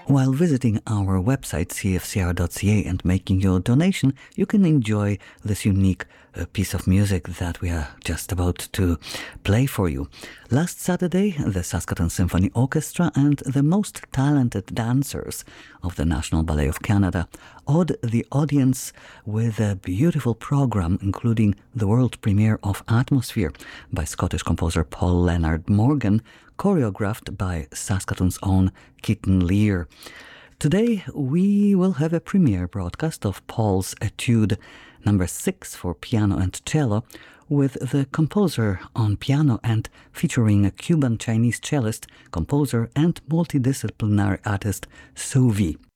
While visiting our website cfcr.ca and making your donation, you can enjoy this unique piece of music that we are just about to play for you. Last Saturday, the Saskatoon Symphony Orchestra and the most talented dancers of the National Ballet of Canada awed the audience with a beautiful program, including the world premiere of Atmosphere by Scottish composer Paul Leonard Morgan, choreographed by Saskatoon's own Keaton Lear. Today, we will have a premiere broadcast of Paul's Etude number 6 for piano and cello, with the composer on piano and featuring a Cuban-Chinese cellist, composer and multidisciplinary artist Sovi.